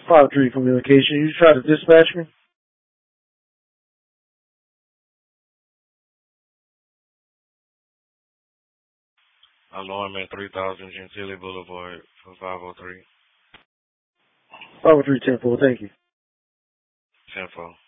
5-3 communication. You try to dispatch me? I'm Norman, 3000 Gentile Boulevard for 503. 503 10-4, thank you. 10-4.